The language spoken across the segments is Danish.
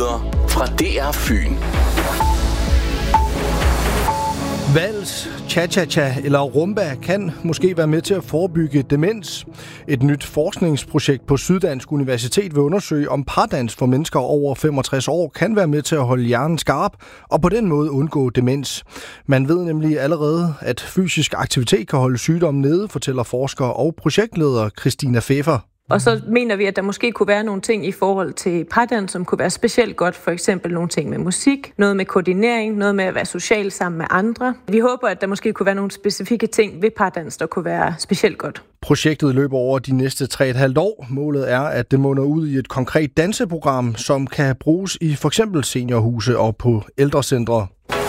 Nyheder fra DR Fyn. Vals, cha-cha-cha eller rumba kan måske være med til at forebygge demens. Et nyt forskningsprojekt på Syddansk Universitet vil undersøge, om pardans for mennesker over 65 år kan være med til at holde hjernen skarp og på den måde undgå demens. Man ved nemlig allerede, at fysisk aktivitet kan holde sygdommen nede, fortæller forsker og projektleder Christina Pfeffer. Og så mener vi, at der måske kunne være nogle ting i forhold til pardans, som kunne være specielt godt. For eksempel nogle ting med musik, noget med koordinering, noget med at være social sammen med andre. Vi håber, at der måske kunne være nogle specifikke ting ved pardans, der kunne være specielt godt. Projektet løber over de næste 3,5 år. Målet er, at det munder ud i et konkret danseprogram, som kan bruges i for eksempel seniorhuse og på ældrecentre.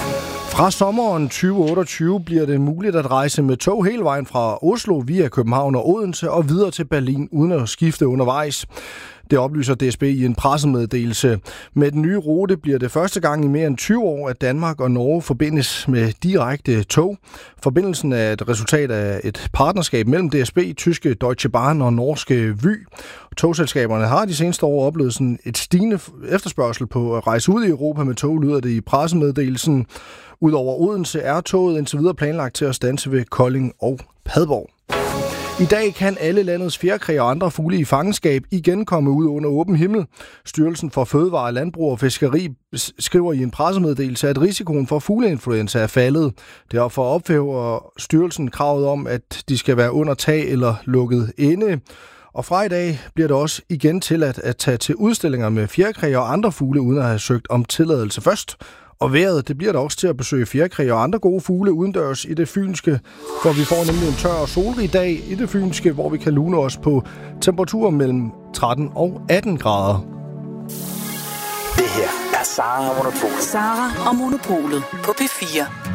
Fra sommeren 2028 bliver det muligt at rejse med tog hele vejen fra Oslo via København og Odense og videre til Berlin uden at skifte undervejs. Det oplyser DSB i en pressemeddelelse. Med den nye rute bliver det første gang i mere end 20 år, at Danmark og Norge forbindes med direkte tog. Forbindelsen er et resultat af et partnerskab mellem DSB, tyske Deutsche Bahn og norske Vy. Togselskaberne har de seneste år oplevet sådan et stigende efterspørgsel på at rejse ud i Europa med tog, lyder det i pressemeddelelsen. Udover Odense er toget indtil videre planlagt til at standse ved Kolding og Padborg. I dag kan alle landets fjerkræ og andre fugle i fangenskab igen komme ud under åben himmel. Styrelsen for Fødevare, Landbrug og Fiskeri skriver i en pressemeddelelse, at risikoen for fugleinfluenza er faldet. Derfor ophæver styrelsen kravet om, at de skal være under tag eller lukket inde. Og fra i dag bliver det også igen tilladt at tage til udstillinger med fjerkræ og andre fugle, uden at have søgt om tilladelse først. Og vejret, det bliver der også til at besøge fjerkræ og andre gode fugle udendørs i det fynske, hvor vi får nemlig en tør og solrig dag i det fynske, hvor vi kan lune os på temperaturer mellem 13 og 18 grader. Det her er Sara og Monopolet. Sara og Monopolet på P4.